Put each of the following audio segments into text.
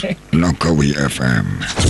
Langkawi FM.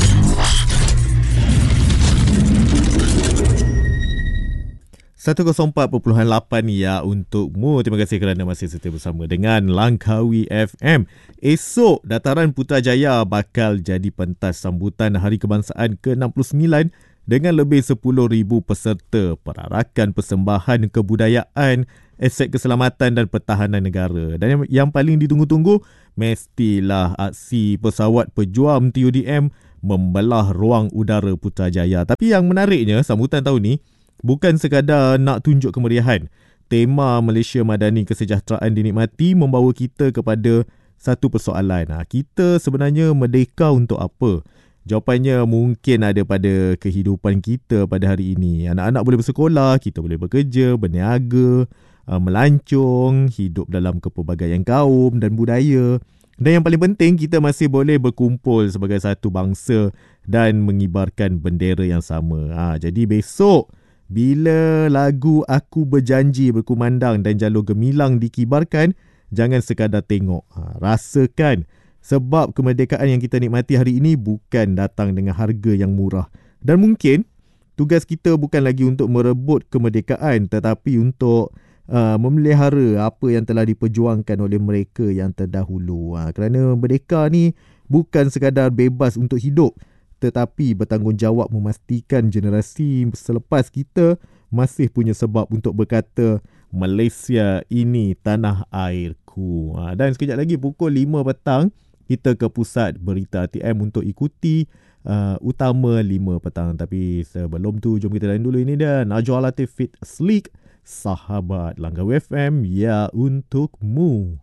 104.8 ya untukmu. Terima kasih kerana masih setia bersama dengan Langkawi FM. Esok, Dataran Putrajaya bakal jadi pentas sambutan Hari Kebangsaan ke-69 dengan lebih 10,000 peserta perarakan persembahan kebudayaan, aset keselamatan dan pertahanan negara. Dan yang paling ditunggu-tunggu, mestilah aksi pesawat pejuang TUDM membelah ruang udara Putrajaya. Tapi yang menariknya, sambutan tahun ni bukan sekadar nak tunjuk kemeriahan. Tema Malaysia Madani Kesejahteraan Dinikmati membawa kita kepada satu persoalan. Kita sebenarnya merdeka untuk apa? Jawapannya mungkin ada pada kehidupan kita pada hari ini. Anak-anak boleh bersekolah, kita boleh bekerja, berniaga, melancong, hidup dalam kepelbagaian kaum dan budaya. Dan yang paling penting, kita masih boleh berkumpul sebagai satu bangsa dan mengibarkan bendera yang sama. Jadi besok, bila lagu Aku Berjanji berkumandang dan jalur gemilang dikibarkan, jangan sekadar tengok, rasakan. Sebab kemerdekaan yang kita nikmati hari ini bukan datang dengan harga yang murah. Dan mungkin tugas kita bukan lagi untuk merebut kemerdekaan, tetapi untuk memelihara apa yang telah diperjuangkan oleh mereka yang terdahulu. Kerana merdeka ni bukan sekadar bebas untuk hidup, tetapi bertanggungjawab memastikan generasi selepas kita masih punya sebab untuk berkata, Malaysia ini tanah airku. Dan sekejap lagi pukul 5 petang, kita ke pusat berita ATM untuk ikuti utama 5 petang. Tapi sebelum tu, jom kita lain dulu. Ini dia Najwa Latif Fit Sleek, sahabat Langkawi FM, ya untukmu.